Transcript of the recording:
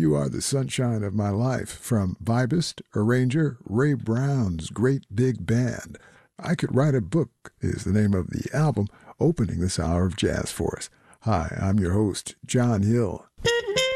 You Are the Sunshine of My Life from vibist arranger Ray Brown's Great Big Band. I Could Write a Book is the name of the album opening this hour of jazz for us. Hi, I'm your host, John Hill.